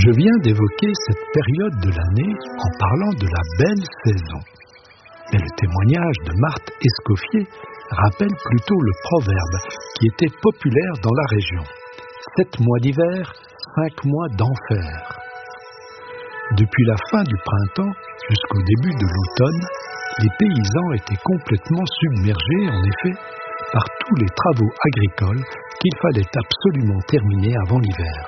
Je viens d'évoquer cette période de l'année en parlant de la belle saison. Mais le témoignage de Marthe Escoffier rappelle plutôt le proverbe qui était populaire dans la région. 7 mois d'hiver, 5 mois d'enfer. Depuis la fin du printemps jusqu'au début de l'automne, les paysans étaient complètement submergés, en effet, par tous les travaux agricoles qu'il fallait absolument terminer avant l'hiver.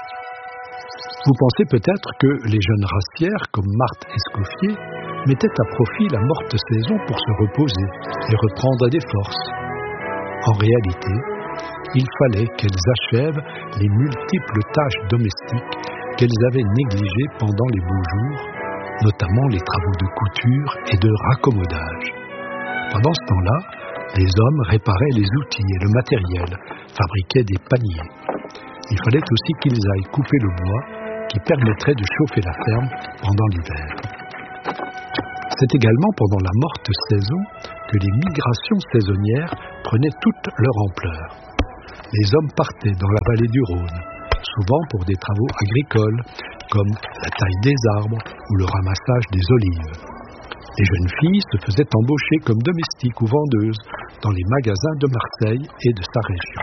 Vous pensez peut-être que les jeunes racières, comme Marthe Escoffier, mettaient à profit la morte saison pour se reposer et reprendre des forces. En réalité, il fallait qu'elles achèvent les multiples tâches domestiques qu'elles avaient négligées pendant les beaux jours, notamment les travaux de couture et de raccommodage. Pendant ce temps-là, les hommes réparaient les outils et le matériel, fabriquaient des paniers. Il fallait aussi qu'ils aillent couper le bois qui permettrait de chauffer la ferme pendant l'hiver. C'est également pendant la morte saison que les migrations saisonnières prenaient toute leur ampleur. Les hommes partaient dans la vallée du Rhône, souvent pour des travaux agricoles, comme la taille des arbres ou le ramassage des olives. Les jeunes filles se faisaient embaucher comme domestiques ou vendeuses dans les magasins de Marseille et de sa région.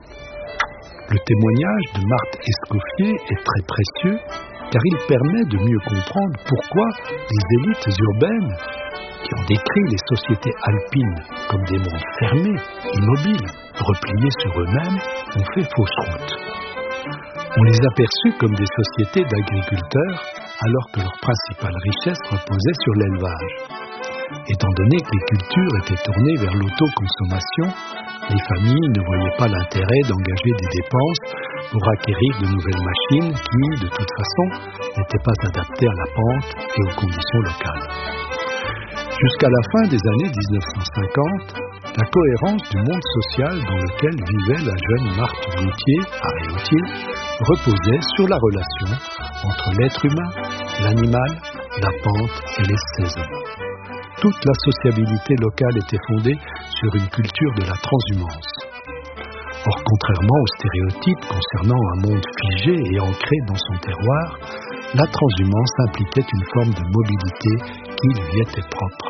Le témoignage de Marthe Escoffier est très précieux car il permet de mieux comprendre pourquoi les élites urbaines, qui ont décrit les sociétés alpines comme des mondes fermés, immobiles, repliés sur eux-mêmes, ont fait fausse route. On les aperçut comme des sociétés d'agriculteurs alors que leur principale richesse reposait sur l'élevage. Étant donné que les cultures étaient tournées vers l'autoconsommation, les familles ne voyaient pas l'intérêt d'engager des dépenses pour acquérir de nouvelles machines qui, de toute façon, n'étaient pas adaptées à la pente et aux conditions locales. Jusqu'à la fin des années 1950, la cohérence du monde social dans lequel vivait la jeune Marthe Gauthier, à Réautier, reposait sur la relation entre l'être humain, l'animal, la pente et les saisons. Toute la sociabilité locale était fondée sur une culture de la transhumance. Or, contrairement aux stéréotypes concernant un monde figé et ancré dans son terroir, la transhumance impliquait une forme de mobilité qui lui était propre.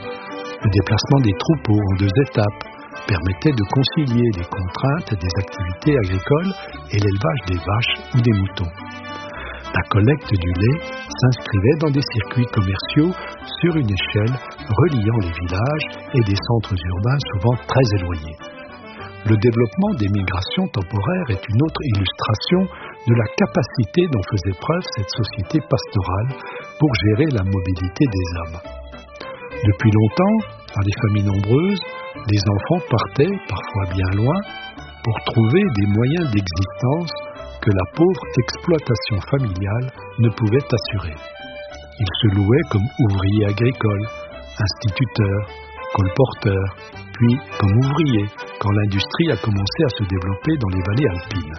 Le déplacement des troupeaux en 2 étapes permettait de concilier les contraintes des activités agricoles et l'élevage des vaches ou des moutons. La collecte du lait s'inscrivait dans des circuits commerciaux sur une échelle reliant les villages et des centres urbains souvent très éloignés. Le développement des migrations temporaires est une autre illustration de la capacité dont faisait preuve cette société pastorale pour gérer la mobilité des hommes. Depuis longtemps, dans les familles nombreuses, les enfants partaient, parfois bien loin, pour trouver des moyens d'existence que la pauvre exploitation familiale ne pouvait assurer. Ils se louaient comme ouvriers agricoles, instituteurs, colporteurs, puis comme ouvriers quand l'industrie a commencé à se développer dans les vallées alpines.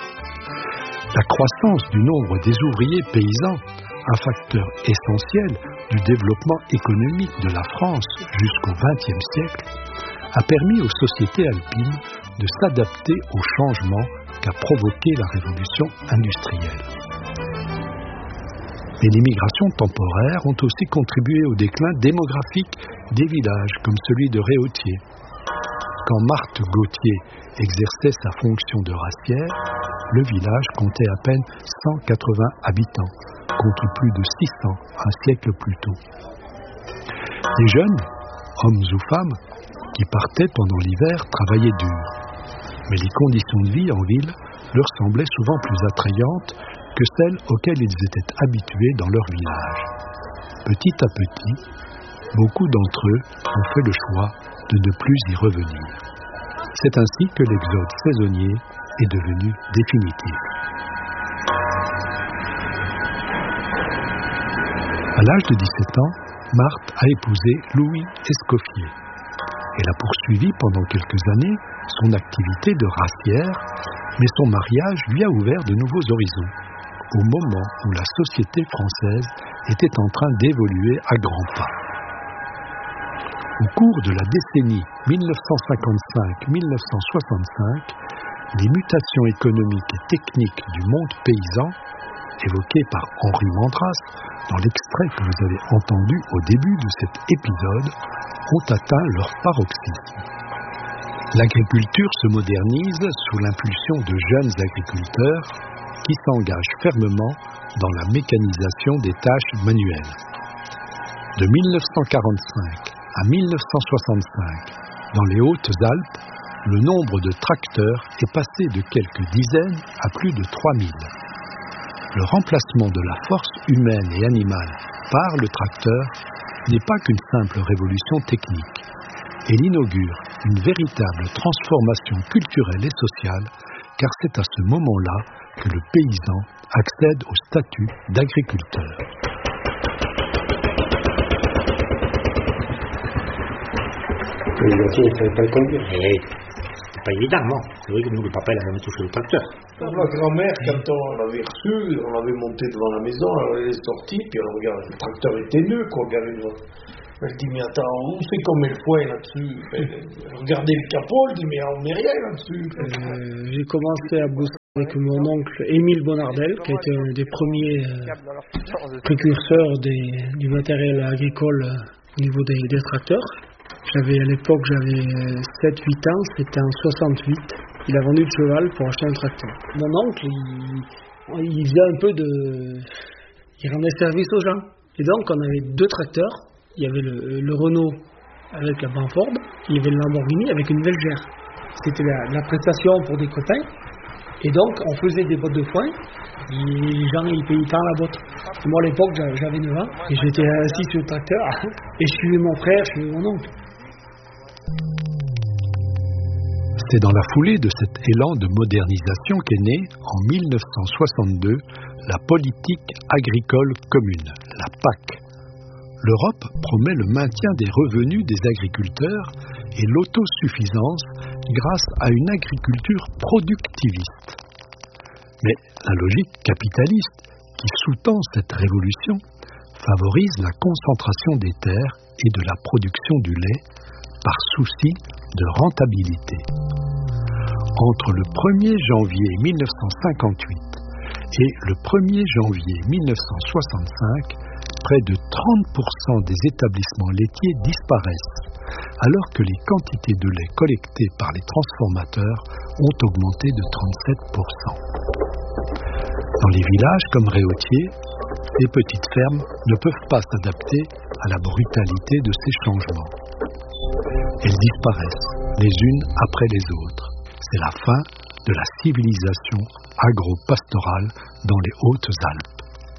La croissance du nombre des ouvriers paysans, un facteur essentiel du développement économique de la France jusqu'au XXe siècle, a permis aux sociétés alpines de s'adapter aux changements qu'a provoqué la révolution industrielle. Mais les migrations temporaires ont aussi contribué au déclin démographique des villages comme celui de Réautier. Quand Marthe Gauthier exerçait sa fonction de racière, le village comptait à peine 180 habitants, contre plus de 600 un siècle plus tôt. Les jeunes, hommes ou femmes, qui partaient pendant l'hiver travaillaient dur, mais les conditions de vie en ville leur semblaient souvent plus attrayantes que celles auxquelles ils étaient habitués dans leur village. Petit à petit, beaucoup d'entre eux ont fait le choix de ne plus y revenir. C'est ainsi que l'exode saisonnier est devenu définitif. À l'âge de 17 ans, Marthe a épousé Louis Escoffier. Elle a poursuivi pendant quelques années son activité de racière, mais son mariage lui a ouvert de nouveaux horizons, au moment où la société française était en train d'évoluer à grands pas. Au cours de la décennie 1955-1965, les mutations économiques et techniques du monde paysan évoqués par Henri Mandras dans l'extrait que vous avez entendu au début de cet épisode ont atteint leur paroxysme. L'agriculture se modernise sous l'impulsion de jeunes agriculteurs qui s'engagent fermement dans la mécanisation des tâches manuelles. De 1945 à 1965, dans les Hautes-Alpes, le nombre de tracteurs est passé de quelques dizaines à plus de 3000. Le remplacement de la force humaine et animale par le tracteur n'est pas qu'une simple révolution technique. Elle inaugure une véritable transformation culturelle et sociale, car c'est à ce moment-là que le paysan accède au statut d'agriculteur. Les gâteaux, il ne fallait pas le conduire. C'est pas évident, non. C'est vrai que nous, le papa, il a jamais touché le tracteur. Ma grand-mère, quand on l'avait reçu, on l'avait monté devant la maison, elle est sortie, puis elle regarde, le tracteur était neuf, quoi, elle dit, mais attends, on sait qu'on met le foin là-dessus. Regardez le capot, elle dit, mais on met rien là-dessus. J'ai commencé à bosser avec mon oncle Émile Bonardel, qui était un des premiers précurseurs du matériel agricole au niveau des tracteurs. À l'époque, j'avais 7-8 ans, c'était en 68. Il a vendu le cheval pour acheter un tracteur. Mon oncle, il faisait un peu il rendait service aux gens. Et donc, on avait 2 tracteurs. Il y avait le Renault avec la Banford, il y avait le Lamborghini avec une Velgère. C'était la prestation pour des copains. Et donc, on faisait des bottes de foin. Et les gens, ils payaient par la botte. Et moi, à l'époque, j'avais 9 ans. Et j'étais assis sur le tracteur. Et je suivais mon frère, je suivais mon oncle. C'est dans la foulée de cet élan de modernisation qu'est née, en 1962, la politique agricole commune, la PAC. L'Europe promet le maintien des revenus des agriculteurs et l'autosuffisance grâce à une agriculture productiviste. Mais la logique capitaliste qui sous-tend cette révolution favorise la concentration des terres et de la production du lait par souci de rentabilité. Entre le 1er janvier 1958 et le 1er janvier 1965, près de 30% des établissements laitiers disparaissent, alors que les quantités de lait collectées par les transformateurs ont augmenté de 37%. Dans les villages comme Réautier, les petites fermes ne peuvent pas s'adapter à la brutalité de ces changements. Elles disparaissent les unes après les autres. C'est la fin de la civilisation agro-pastorale dans les Hautes-Alpes.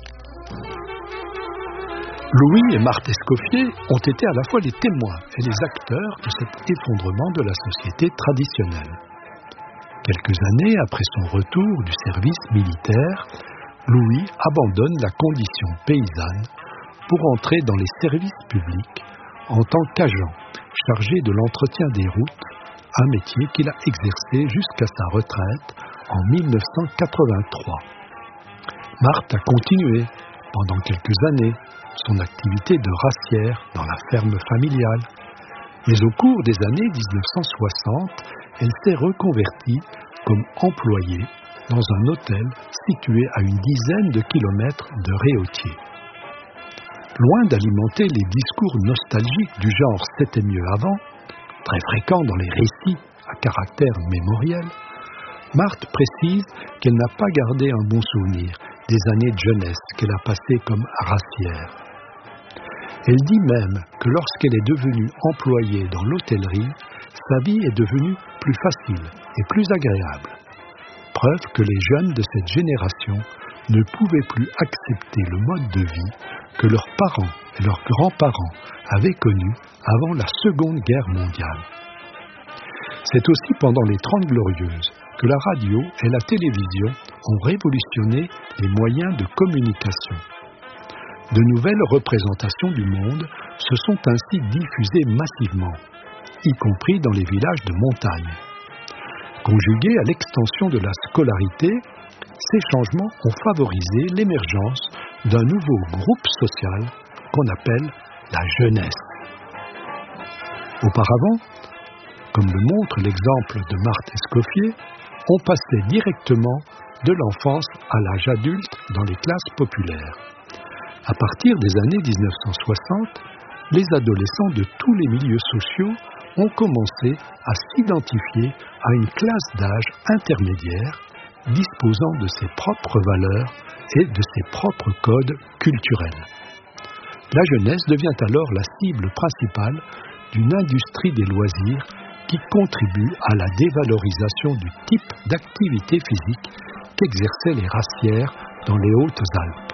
Louis et Marthe Escoffier ont été à la fois les témoins et les acteurs de cet effondrement de la société traditionnelle. Quelques années après son retour du service militaire, Louis abandonne la condition paysanne pour entrer dans les services publics en tant qu'agent chargé de l'entretien des routes, un métier qu'il a exercé jusqu'à sa retraite en 1983. Marthe a continué pendant quelques années son activité de racière dans la ferme familiale. Mais au cours des années 1960, elle s'est reconvertie comme employée dans un hôtel situé à une dizaine de kilomètres de Réautier. Loin d'alimenter les discours nostalgiques du genre « c'était mieux avant », très fréquents dans les récits à caractère mémoriel, Marthe précise qu'elle n'a pas gardé un bon souvenir des années de jeunesse qu'elle a passées comme racière. Elle dit même que lorsqu'elle est devenue employée dans l'hôtellerie, sa vie est devenue plus facile et plus agréable. Preuve que les jeunes de cette génération ne pouvaient plus accepter le mode de vie que leurs parents et leurs grands-parents avaient connu avant la Seconde Guerre mondiale. C'est aussi pendant les 30 Glorieuses que la radio et la télévision ont révolutionné les moyens de communication. De nouvelles représentations du monde se sont ainsi diffusées massivement, y compris dans les villages de montagne. Conjugués à l'extension de la scolarité, ces changements ont favorisé l'émergence d'un nouveau groupe social qu'on appelle la jeunesse. Auparavant, comme le montre l'exemple de Marthe Escoffier, on passait directement de l'enfance à l'âge adulte dans les classes populaires. À partir des années 1960, les adolescents de tous les milieux sociaux ont commencé à s'identifier à une classe d'âge intermédiaire disposant de ses propres valeurs et de ses propres codes culturels. La jeunesse devient alors la cible principale d'une industrie des loisirs qui contribue à la dévalorisation du type d'activité physique qu'exerçaient les racières dans les Hautes-Alpes.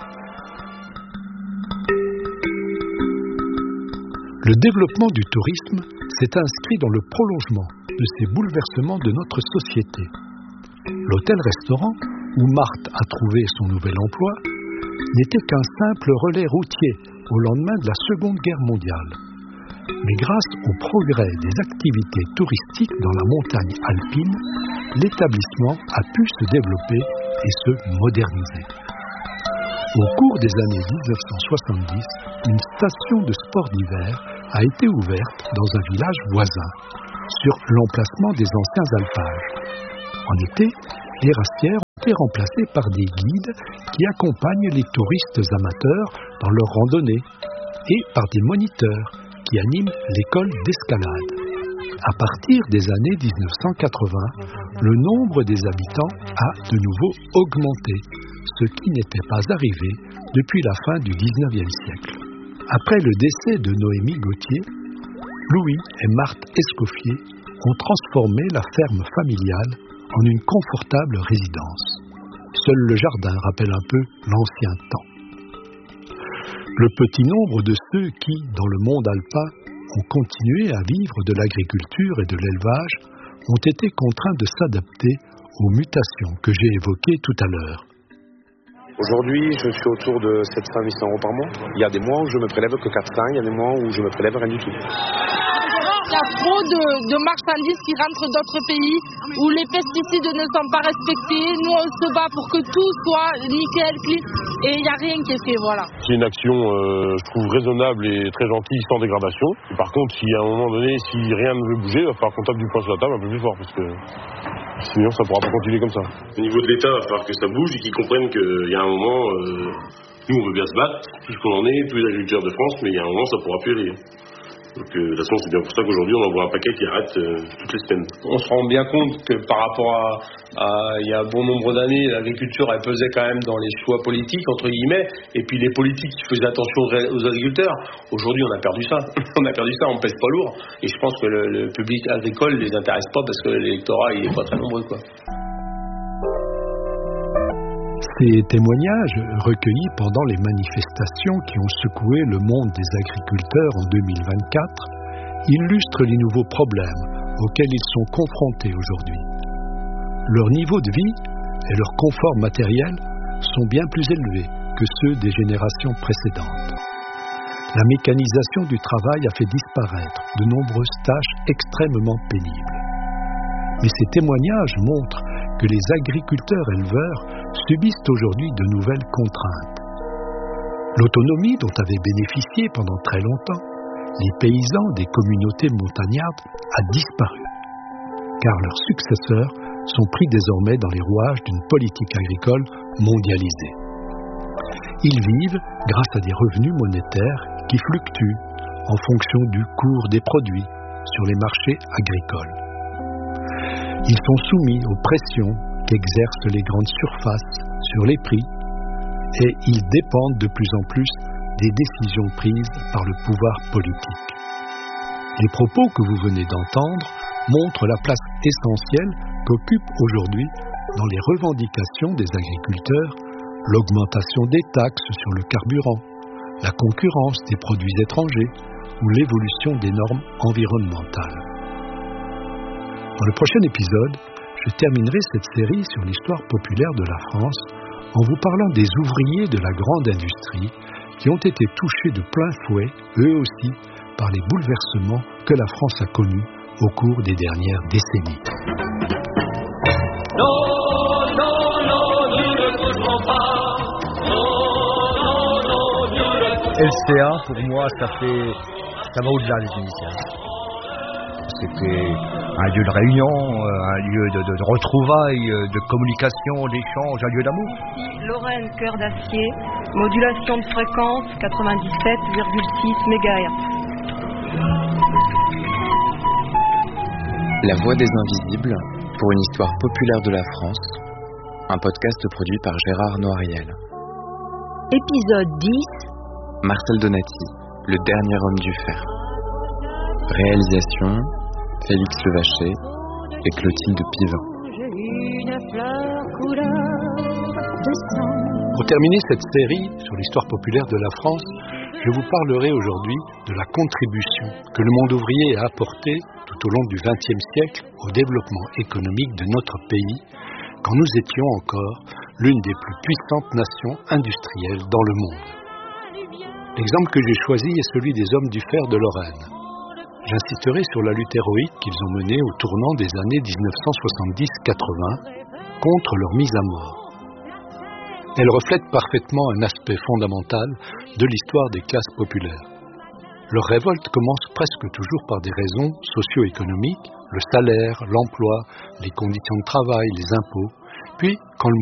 Le développement du tourisme s'est inscrit dans le prolongement de ces bouleversements de notre société. L'hôtel-restaurant, où Marthe a trouvé son nouvel emploi, n'était qu'un simple relais routier au lendemain de la Seconde Guerre mondiale. Mais grâce au progrès des activités touristiques dans la montagne alpine, l'établissement a pu se développer et se moderniser. Au cours des années 1970, une station de sport d'hiver a été ouverte dans un village voisin, sur l'emplacement des anciens alpages. En été, les rastières ont été remplacées par des guides qui accompagnent les touristes amateurs dans leurs randonnées et par des moniteurs qui animent l'école d'escalade. À partir des années 1980, le nombre des habitants a de nouveau augmenté, ce qui n'était pas arrivé depuis la fin du XIXe siècle. Après le décès de Noémie Gauthier, Louis et Marthe Escoffier ont transformé la ferme familiale en une confortable résidence. Seul le jardin rappelle un peu l'ancien temps. Le petit nombre de ceux qui, dans le monde alpin, ont continué à vivre de l'agriculture et de l'élevage ont été contraints de s'adapter aux mutations que j'ai évoquées tout à l'heure. Aujourd'hui, je suis autour de 700-800 euros par mois. Il y a des mois où je me prélève que 400, il y a des mois où je me prélève rien du tout. Il y a trop de marchandises qui rentrent d'autres pays où les pesticides ne sont pas respectés. Nous, on se bat pour que tout soit nickel, clean, et il n'y a rien qui est fait, voilà. C'est une action, je trouve, raisonnable et très gentille, sans dégradation. Et par contre, si à un moment donné, si rien ne veut bouger, il va falloir qu'on tape du poing sur la table un peu plus fort, parce que sinon, ça ne pourra pas continuer comme ça. Au niveau de l'État, il va falloir que ça bouge et qu'ils comprennent qu'il y a un moment, nous, on veut bien se battre, plus qu'on en est, plus d'agriculteurs de France, mais il y a un moment, ça ne pourra plus aller. Donc, de toute façon, c'est bien pour ça qu'aujourd'hui, on envoie un paquet qui arrête toutes les semaines. On se rend bien compte que par rapport à il y a un bon nombre d'années, l'agriculture, elle pesait quand même dans les choix politiques, entre guillemets, et puis les politiques qui faisaient attention aux agriculteurs. Aujourd'hui, on a perdu ça. On pèse pas lourd. Et je pense que le public agricole les intéresse pas parce que l'électorat, il est pas très nombreux, quoi. Ces témoignages, recueillis pendant les manifestations qui ont secoué le monde des agriculteurs en 2024, illustrent les nouveaux problèmes auxquels ils sont confrontés aujourd'hui. Leur niveau de vie et leur confort matériel sont bien plus élevés que ceux des générations précédentes. La mécanisation du travail a fait disparaître de nombreuses tâches extrêmement pénibles. Mais ces témoignages montrent que les agriculteurs-éleveurs subissent aujourd'hui de nouvelles contraintes. L'autonomie dont avaient bénéficié pendant très longtemps les paysans des communautés montagnardes a disparu, car leurs successeurs sont pris désormais dans les rouages d'une politique agricole mondialisée. Ils vivent grâce à des revenus monétaires qui fluctuent en fonction du cours des produits sur les marchés agricoles. Ils sont soumis aux pressions qu'exercent les grandes surfaces sur les prix et ils dépendent de plus en plus des décisions prises par le pouvoir politique. Les propos que vous venez d'entendre montrent la place essentielle qu'occupe aujourd'hui dans les revendications des agriculteurs l'augmentation des taxes sur le carburant, la concurrence des produits étrangers ou l'évolution des normes environnementales. Dans le prochain épisode, je terminerai cette série sur l'histoire populaire de la France en vous parlant des ouvriers de la grande industrie qui ont été touchés de plein fouet, eux aussi, par les bouleversements que la France a connus au cours des dernières décennies. Non, nous ne bougerons pas. LCA, pour moi, ça va au-delà des initiales. C'était un lieu de réunion, un lieu de retrouvailles, de communication, d'échange, un lieu d'amour. Ici, Lorraine, cœur d'acier, modulation de fréquence 97,6 MHz. La Voix des Invisibles, pour une histoire populaire de la France, un podcast produit par Gérard Noiriel. Épisode 10. Marcel Donati, le dernier homme du fer. Réalisation, Félix Levaché et Clotilde Pivin. Pour terminer cette série sur l'histoire populaire de la France, je vous parlerai aujourd'hui de la contribution que le monde ouvrier a apportée tout au long du XXe siècle au développement économique de notre pays, quand nous étions encore l'une des plus puissantes nations industrielles dans le monde. L'exemple que j'ai choisi est celui des hommes du fer de Lorraine. J'insisterai sur la lutte héroïque qu'ils ont menée au tournant des années 1970-80 contre leur mise à mort. Elle reflète parfaitement un aspect fondamental de l'histoire des classes populaires. Leur révolte commence presque toujours par des raisons socio-économiques, le salaire, l'emploi, les conditions de travail, les impôts, puis quand le